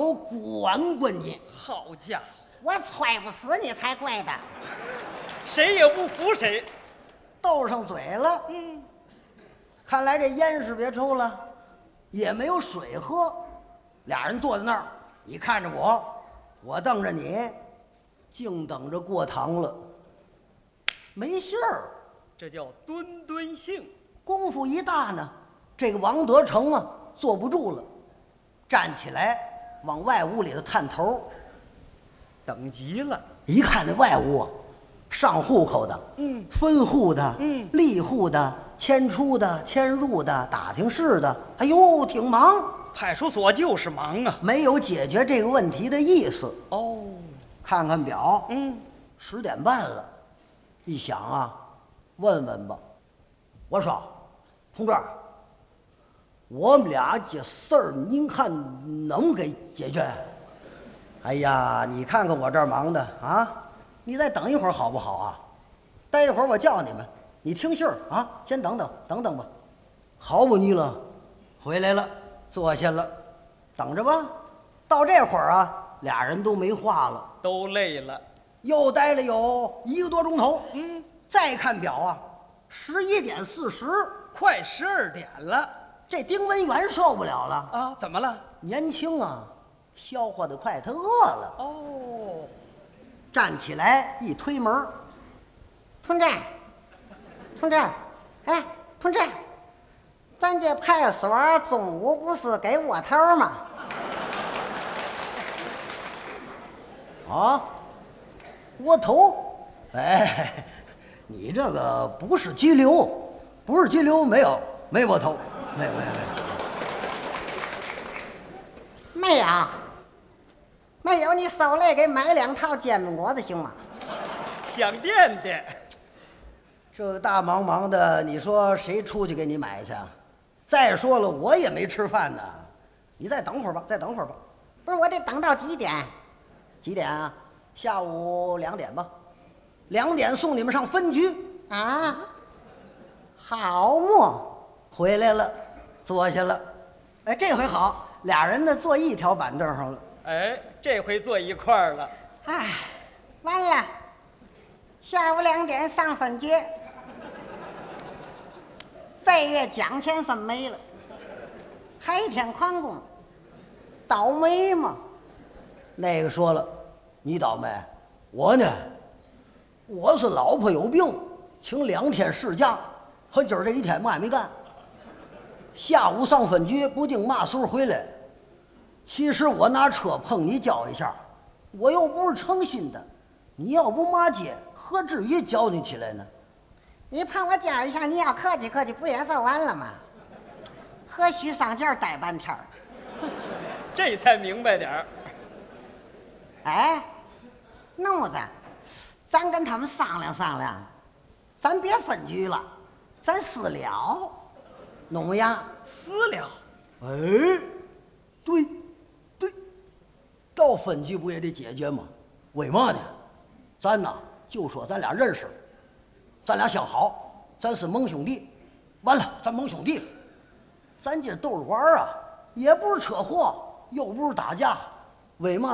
有管过你。 好家伙， 我踹不死你才怪的。 谁也不服谁。 斗上嘴了。看来这烟是别抽了，也没有水喝。俩人坐在那儿，你看着我，我瞪着你，净等着过堂了。没信儿， 这叫吨吨性。 功夫一大呢，这个王德成啊坐不住了，站起来往外屋里头探头。 等急了。 一看那外屋啊，上户口的，分户的，立户的，迁出的，迁入的，打听事的，哎呦，挺忙。 派出所就是忙啊。 没有解决这个问题的意思。 哦， 看看表，10点半了。一想啊，问问吧。我说，同志，我们俩这事儿，您看能给解决？哎呀，你看看我这儿忙的啊，你再等一会儿好不好啊？待一会儿我叫你们，你听信儿啊，先等等吧。好不你了，回来了。坐下了，等着吧。到这会儿啊，俩人都没话了， 都累了。 又待了有1个多钟头。再看表啊，11点40， 快12点了。 这丁文元受不了了啊！怎么了？ 年轻啊，消化得快，他饿了。 哦， 站起来一推门， 同志，哎，同志。咱这派出所中午不是给窝头吗？ 啊，窝头？哎，你这个不是拘留，没窝头， 没有，你手累给买2套煎饼果子行吗？ 想垫垫。 这个大忙的，你说谁出去给你买去啊？再说了，我也没吃饭呢，你再等会儿吧。 不是，我得等到几点？ 几点啊？下午2点吧。2点送你们上分局啊。好么？ 回来了，坐下了。哎，这回好，俩人呢坐一条板凳上了。 哎，这回坐一块儿了。 哎，完了，下午2点上分局。这月奖钱分没了，海天矿工，倒霉嘛。 那个说了，你倒霉，我呢，我是老婆有病，请2天事假，和今儿这一天嘛也没干。下午上分局，不定嘛时候回来。其实我拿车碰你叫一下，我又不是诚心的，你要不骂街，何至于叫你起来呢？ 你碰我叫一下，你要客气客气，不也就完了吗？何须上这儿待半天儿？ 这才明白点儿。 哎，弄子，咱跟他们商量商量，咱别分局了，咱私了，弄呀？ 私了。 哎，对，到分局不也得解决吗？为嘛呢？咱呐就说咱俩认识，咱俩相好，咱是盟兄弟。完了，咱盟兄弟，咱这逗着玩啊，也不是车祸，又不是打架，为嘛